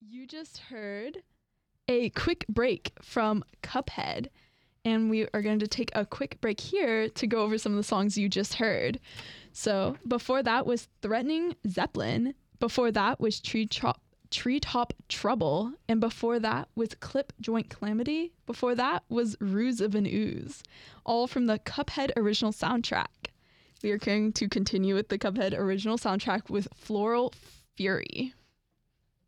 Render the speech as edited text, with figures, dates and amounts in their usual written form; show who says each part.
Speaker 1: You just heard a quick break from Cuphead, and we are going to take a quick break here to go over some of the songs you just heard. So before that was Threatening Zeppelin. Before that was Treetop Trouble. And before that was Clip Joint Calamity. Before that was Ruse of an Ooze, all from the Cuphead original soundtrack. We are going to continue with the Cuphead original soundtrack with Floral Fury.